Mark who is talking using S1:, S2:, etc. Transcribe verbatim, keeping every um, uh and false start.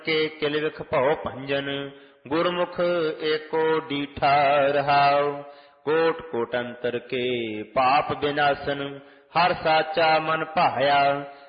S1: ਕੇ ਕਿਲ ਵਿਖ ਭਉ ਭੰਜਨ, ਗੁਰਮੁਖ ਏਕੋ ਡੀਠਾ ਰਹਾਉ। ਕੋਟ ਕੋਟ ਅੰਤਰ ਕੇ ਪਾਪ ਬਿਨਾਸਨ, ਹਰ ਸਾਚਾ ਮਨ ਭਾਇਆ।